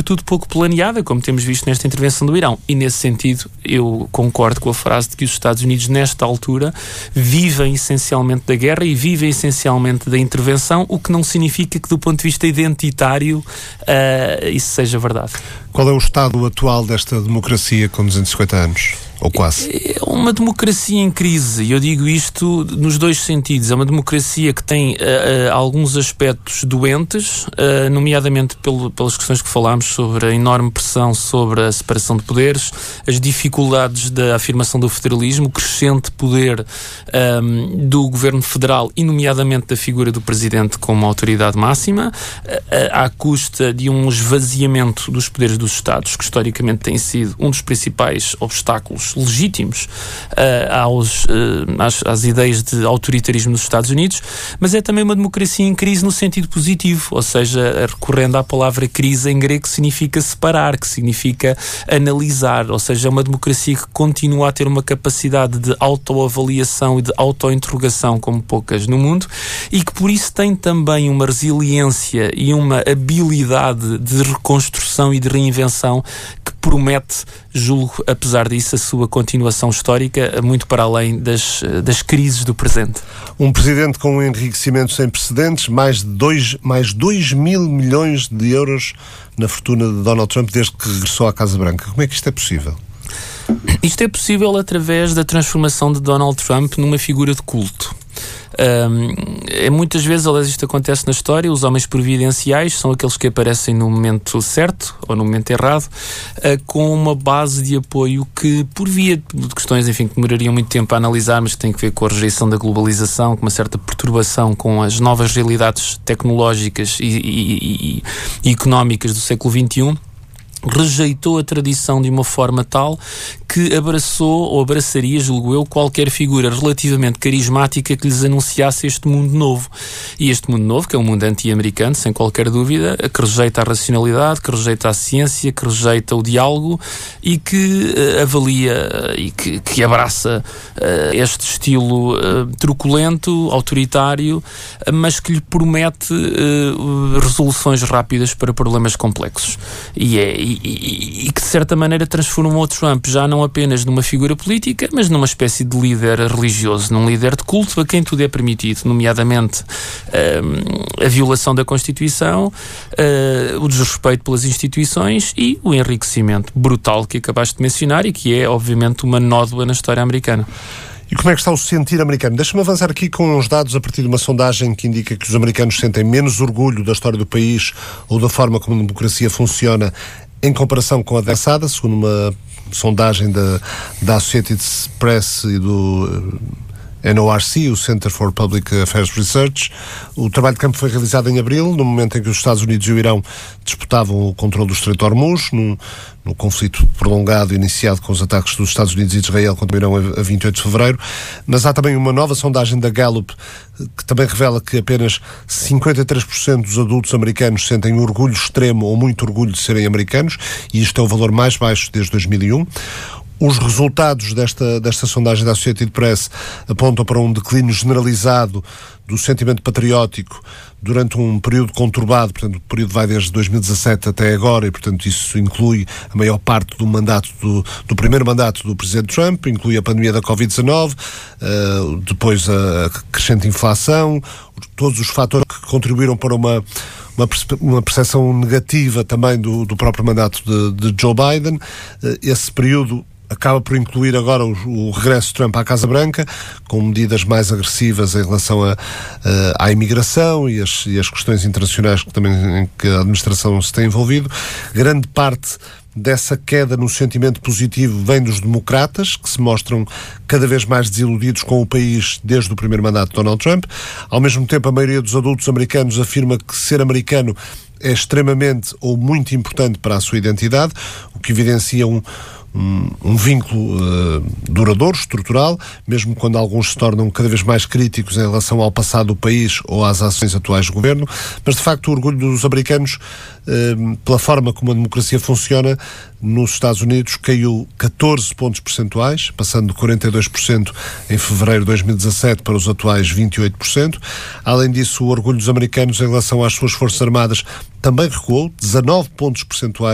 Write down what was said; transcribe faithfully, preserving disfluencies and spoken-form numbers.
sobretudo pouco planeada, como temos visto nesta intervenção do Irão. E nesse sentido, eu concordo com a frase de que os Estados Unidos, nesta altura, vivem essencialmente da guerra e vivem essencialmente da intervenção, o que não significa que, do ponto de vista identitário, uh, isso seja verdade. Qual é o estado atual desta democracia com duzentos e cinquenta anos? Ou quase? É uma democracia em crise, e eu digo isto nos dois sentidos. É uma democracia que tem uh, uh, alguns aspectos doentes, uh, nomeadamente pelo, pelas questões que falámos sobre a enorme pressão sobre a separação de poderes, as dificuldades da afirmação do federalismo, o crescente poder um, do governo federal e nomeadamente da figura do presidente como autoridade máxima, uh, uh, à custa de um esvaziamento dos poderes dos Estados, que historicamente tem sido um dos principais obstáculos legítimos uh, aos, uh, às, às ideias de autoritarismo dos Estados Unidos, mas é também uma democracia em crise no sentido positivo, ou seja, recorrendo à palavra crise em grego, que significa separar, que significa analisar, ou seja, é uma democracia que continua a ter uma capacidade de autoavaliação e de autointerrogação como poucas no mundo, e que por isso tem também uma resiliência e uma habilidade de reconstrução e de reinvenção que promete, julgo, apesar disso, a sua continuação histórica muito para além das, das crises do presente. Um presidente com um enriquecimento sem precedentes, mais de dois, mais dois mil milhões de euros na fortuna de Donald Trump desde que regressou à Casa Branca. Como é que isto é possível? Isto é possível através da transformação de Donald Trump numa figura de culto. Um, é, muitas vezes, aliás, isto acontece na história, os homens providenciais são aqueles que aparecem no momento certo ou no momento errado, uh, com uma base de apoio que, por via de questões, enfim, que demorariam muito tempo a analisar, mas que tem que ver com a rejeição da globalização, com uma certa perturbação com as novas realidades tecnológicas e, e, e, e económicas do século vinte e um, rejeitou a tradição de uma forma tal que abraçou ou abraçaria, julgo eu, qualquer figura relativamente carismática que lhes anunciasse este mundo novo. E este mundo novo, que é um mundo anti-americano, sem qualquer dúvida, que rejeita a racionalidade, que rejeita a ciência, que rejeita o diálogo e que uh, avalia uh, e que, que abraça uh, este estilo uh, truculento, autoritário, uh, mas que lhe promete uh, resoluções rápidas para problemas complexos. E é E, e, e que de certa maneira transformam o Trump já não apenas numa figura política, mas numa espécie de líder religioso, num líder de culto a quem tudo é permitido, nomeadamente um, a violação da Constituição, uh, o desrespeito pelas instituições e o enriquecimento brutal que acabaste de mencionar e que é obviamente uma nódoa na história americana. E como é que está o sentir americano? Deixa-me avançar aqui com uns dados a partir de uma sondagem que indica que os americanos sentem menos orgulho da história do país ou da forma como a democracia funciona em comparação com a passada, segundo uma sondagem da, da Associated Press e do N O R C, o Center for Public Affairs Research. O trabalho de campo foi realizado em abril, no momento em que os Estados Unidos e o Irão disputavam o controle do Estreito de Hormuz, no, no conflito prolongado iniciado com os ataques dos Estados Unidos e de Israel contra o Irão a vinte e oito de fevereiro. Mas há também uma nova sondagem da Gallup que também revela que apenas cinquenta e três por cento dos adultos americanos sentem orgulho extremo ou muito orgulho de serem americanos, e isto é o valor mais baixo desde dois mil e um. Os resultados desta, desta sondagem da Associated Press apontam para um declínio generalizado do sentimento patriótico durante um período conturbado, portanto o período vai desde dois mil e dezassete até agora, e portanto isso inclui a maior parte do mandato do, do primeiro mandato do Presidente Trump, inclui a pandemia da covid dezanove, uh, depois a crescente inflação, todos os fatores que contribuíram para uma Uma, uma percepção negativa também do, do próprio mandato de, de Joe Biden. Esse período acaba por incluir agora o, o regresso de Trump à Casa Branca, com medidas mais agressivas em relação a, a, à imigração e as, e as questões internacionais que também em que a administração se tem envolvido. Grande parte dessa queda no sentimento positivo vem dos democratas, que se mostram cada vez mais desiludidos com o país desde o primeiro mandato de Donald Trump. Ao mesmo tempo, a maioria dos adultos americanos afirma que ser americano é extremamente ou muito importante para a sua identidade, o que evidencia um Um, um vínculo uh, duradouro, estrutural, mesmo quando alguns se tornam cada vez mais críticos em relação ao passado do país ou às ações atuais do governo. Mas, de facto, o orgulho dos americanos uh, pela forma como a democracia funciona nos Estados Unidos caiu catorze pontos percentuais, passando de quarenta e dois por cento em fevereiro de dois mil e dezassete para os atuais vinte e oito por cento. Além disso, o orgulho dos americanos em relação às suas Forças Armadas também recuou, dezanove pontos percentuais